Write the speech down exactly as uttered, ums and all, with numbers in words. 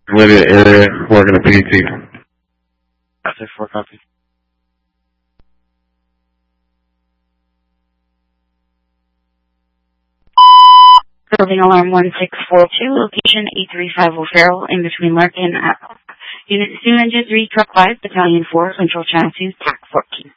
Lydia area, working a P T. I say four copy. Building alarm one six four two, location eight three five O'Farrell, in between Larkin and Unit two Engine three, Truck five, Battalion four, Central Channel two, T A C fourteen.